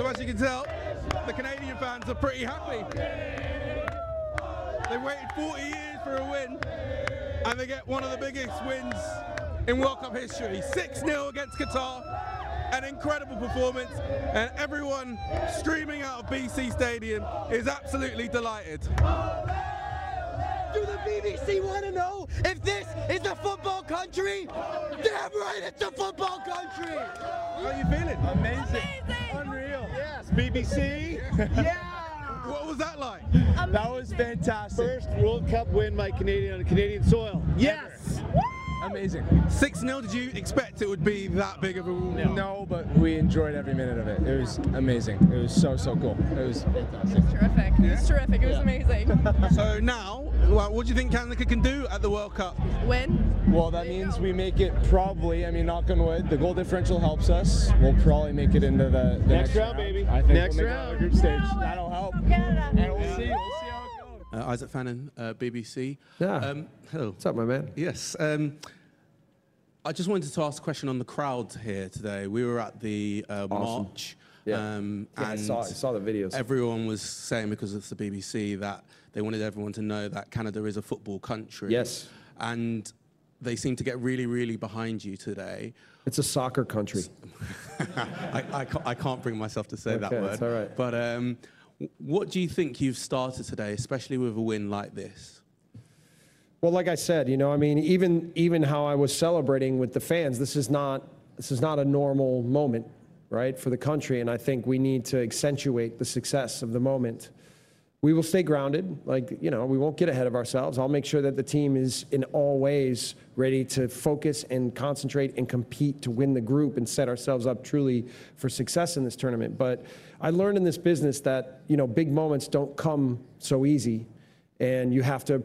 So as you can tell, the Canadian fans are pretty happy. They waited 40 years for a win, and they get one of the biggest wins in World Cup history. 6-0 against Qatar, an incredible performance, and everyone streaming out of BC Stadium is absolutely delighted. Do the BBC want to know if this is a football country? Damn right, it's a football country! How are you feeling? Amazing. Unreal. Yes, BBC. Yeah. What was that like? That was fantastic. First World Cup win by Canadian on Canadian soil. Yes. Amazing. 6-0, did you expect it would be that big of a win? No, but we enjoyed every minute of it. It was amazing. It was so cool. It was fantastic. Terrific. It was terrific. It was amazing. So now, well, what do you think Canada can do at the World Cup? Win. Well, that means we make it probably, I mean, knock on wood, the goal differential helps us. We'll probably make it into the next round, baby. I think Next we'll make round. It on the group stage. That'll help. Canada. And we'll see how it goes. Isaac Fannin, BBC. Yeah. Hello. What's up, my man? Yes. I just wanted to ask a question on the crowd here today. We were at the march. Yeah. And I saw the videos. everyone was saying, because it's the BBC, that they wanted everyone to know that Canada is a football country. Yes. And they seem to get really, really behind you today. It's a soccer country. I can't bring myself to say that Okay, word. it's all right. But what do you think you've started today, especially with a win like this? Well, like I said, you know, I mean, even how I was celebrating with the fans, this is not a normal moment, right, for the country, and I think we need to accentuate the success of the moment. We will stay grounded, like, you know, we won't get ahead of ourselves. I'll make sure that the team is in all ways ready to focus and concentrate and compete to win the group and set ourselves up truly for success in this tournament. But I learned in this business that, you know, big moments don't come so easy, and you have to